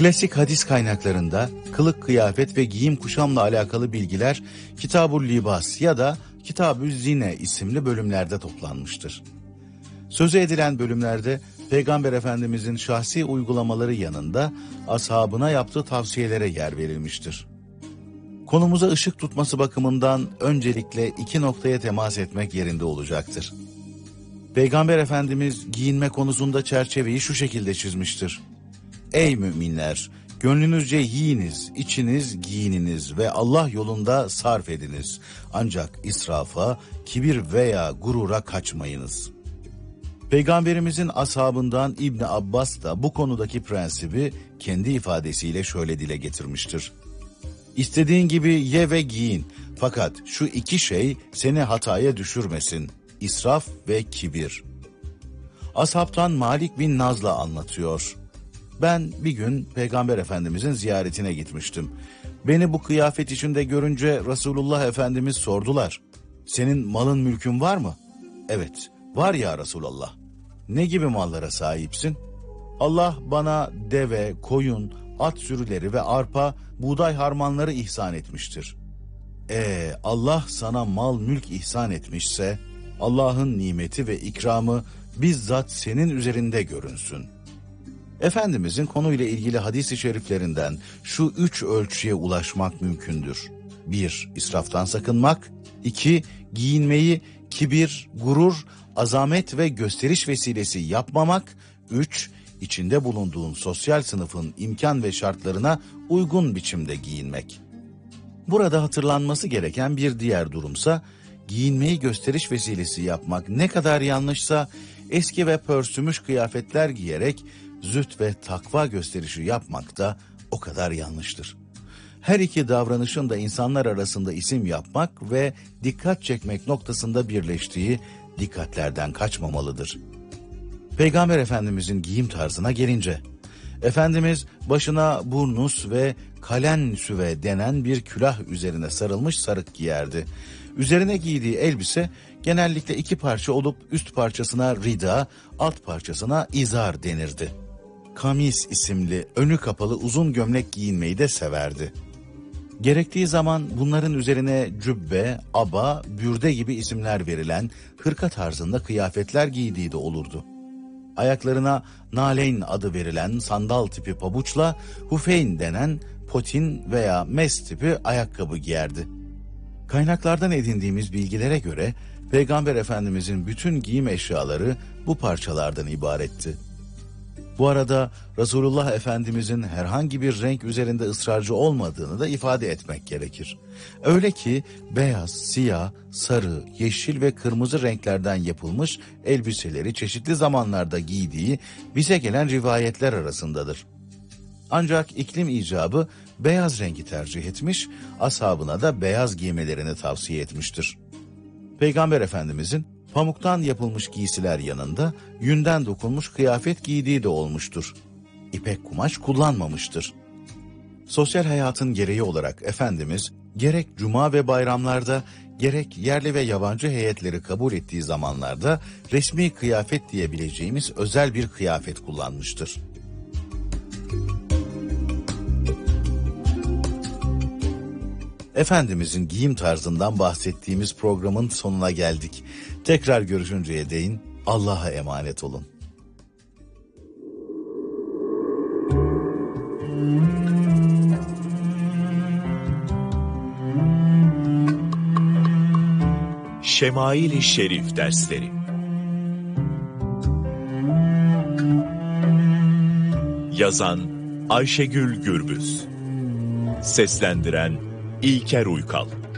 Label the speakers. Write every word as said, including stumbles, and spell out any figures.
Speaker 1: Klasik hadis kaynaklarında kılık, kıyafet ve giyim kuşamla alakalı bilgiler Kitab-ül Libas ya da Kitab-ü Zine isimli bölümlerde toplanmıştır. Sözü edilen bölümlerde Peygamber Efendimizin şahsi uygulamaları yanında ashabına yaptığı tavsiyelere yer verilmiştir. Konumuza ışık tutması bakımından öncelikle iki noktaya temas etmek yerinde olacaktır. Peygamber Efendimiz giyinme konusunda çerçeveyi şu şekilde çizmiştir. Ey müminler! Gönlünüzce yiyiniz, içiniz, giyininiz ve Allah yolunda sarf ediniz. Ancak israfa, kibir veya gurura kaçmayınız. Peygamberimizin ashabından İbni Abbas da bu konudaki prensibi kendi ifadesiyle şöyle dile getirmiştir. İstediğin gibi ye ve giyin, fakat şu iki şey seni hataya düşürmesin, israf ve kibir. Ashabtan Malik bin Nazla anlatıyor. Ben bir gün Peygamber Efendimizin ziyaretine gitmiştim. Beni bu kıyafet içinde görünce Resulullah Efendimiz sordular. Senin malın mülkün var mı? Evet, var ya Resulallah. Ne gibi mallara sahipsin? Allah bana deve, koyun, at sürüleri ve arpa, buğday harmanları ihsan etmiştir. E Allah sana mal mülk ihsan etmişse, Allah'ın nimeti ve ikramı bizzat senin üzerinde görünsün. Efendimizin konuyla ilgili hadis-i şeriflerinden şu üç ölçüye ulaşmak mümkündür. bir israftan sakınmak. iki giyinmeyi kibir, gurur, azamet ve gösteriş vesilesi yapmamak. üç içinde bulunduğun sosyal sınıfın imkan ve şartlarına uygun biçimde giyinmek. Burada hatırlanması gereken bir diğer durumsa, giyinmeyi gösteriş vesilesi yapmak ne kadar yanlışsa, eski ve pörsümüş kıyafetler giyerek zühd ve takva gösterişi yapmak da o kadar yanlıştır. Her iki davranışın da insanlar arasında isim yapmak ve dikkat çekmek noktasında birleştiği dikkatlerden kaçmamalıdır. Peygamber Efendimizin giyim tarzına gelince, Efendimiz başına burnus ve kalen süve denen bir külah üzerine sarılmış sarık giyerdi. Üzerine giydiği elbise genellikle iki parça olup üst parçasına rida, alt parçasına izar denirdi. Kamis isimli önü kapalı uzun gömlek giyinmeyi de severdi. Gerektiği zaman bunların üzerine cübbe, aba, bürde gibi isimler verilen hırka tarzında kıyafetler giydiği de olurdu. Ayaklarına naleyn adı verilen sandal tipi pabuçla hufeyn denen potin veya mes tipi ayakkabı giyerdi. Kaynaklardan edindiğimiz bilgilere göre Peygamber Efendimizin bütün giyim eşyaları bu parçalardan ibaretti. Bu arada Resulullah Efendimizin herhangi bir renk üzerinde ısrarcı olmadığını da ifade etmek gerekir. Öyle ki beyaz, siyah, sarı, yeşil ve kırmızı renklerden yapılmış elbiseleri çeşitli zamanlarda giydiği bize gelen rivayetler arasındadır. Ancak iklim icabı beyaz rengi tercih etmiş, ashabına da beyaz giymelerini tavsiye etmiştir. Peygamber Efendimizin pamuktan yapılmış giysiler yanında yünden dokunmuş kıyafet giydiği de olmuştur. İpek kumaş kullanmamıştır. Sosyal hayatın gereği olarak Efendimiz gerek cuma ve bayramlarda gerek yerli ve yabancı heyetleri kabul ettiği zamanlarda resmi kıyafet diyebileceğimiz özel bir kıyafet kullanmıştır. Efendimizin giyim tarzından bahsettiğimiz programın sonuna geldik. Tekrar görüşünceye değin Allah'a emanet olun.
Speaker 2: Şemail-i Şerif dersleri. Yazan Ayşegül Gürbüz. Seslendiren İlker Uykal.